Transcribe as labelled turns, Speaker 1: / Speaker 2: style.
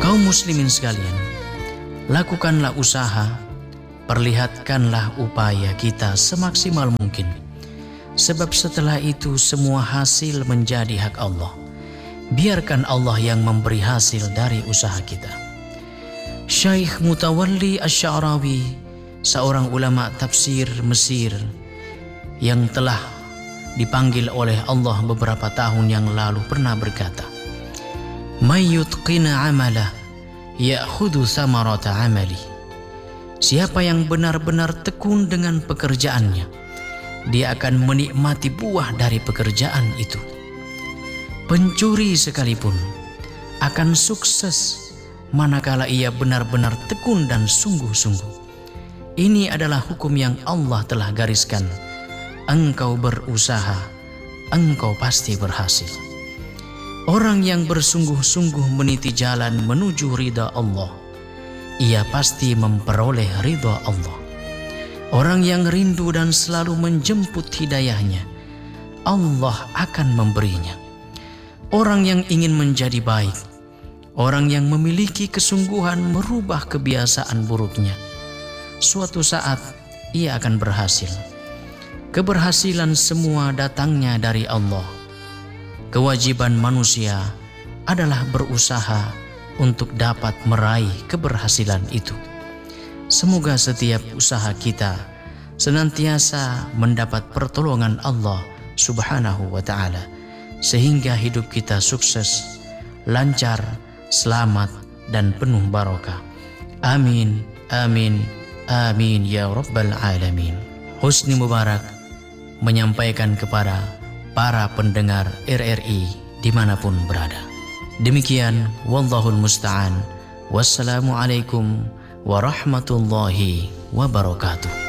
Speaker 1: Kaum muslimin sekalian, lakukanlah usaha, perlihatkanlah upaya kita semaksimal mungkin. Sebab setelah itu semua hasil menjadi hak Allah. Biarkan Allah yang memberi hasil dari usaha kita. Syekh Mutawalli Asy-Sya'rawi, seorang ulama tafsir Mesir yang telah dipanggil oleh Allah beberapa tahun yang lalu, pernah berkata, "May yutqina 'amalah ya'khudhu samarata 'amali." Siapa yang benar-benar tekun dengan pekerjaannya, dia akan menikmati buah dari pekerjaan itu. Pencuri sekalipun akan sukses manakala ia benar-benar tekun dan sungguh-sungguh. Ini adalah hukum yang Allah telah gariskan. Engkau berusaha, engkau pasti berhasil. Orang yang bersungguh-sungguh meniti jalan menuju ridha Allah, ia pasti memperoleh ridha Allah. Orang yang rindu dan selalu menjemput hidayahnya, Allah akan memberinya. Orang yang ingin menjadi baik, orang yang memiliki kesungguhan merubah kebiasaan buruknya, suatu saat ia akan berhasil. Keberhasilan semua datangnya dari Allah. Kewajiban manusia adalah berusaha untuk dapat meraih keberhasilan itu. Semoga setiap usaha kita senantiasa mendapat pertolongan Allah Subhanahu wa ta'ala, sehingga hidup kita sukses, lancar, selamat, dan penuh barokah. Amin, amin, amin ya rabbal alamin. Husni Mubarak menyampaikan kepada para pendengar RRI dimanapun berada. Demikian, wallahul musta'an. Wassalamualaikum warahmatullahi wabarakatuh.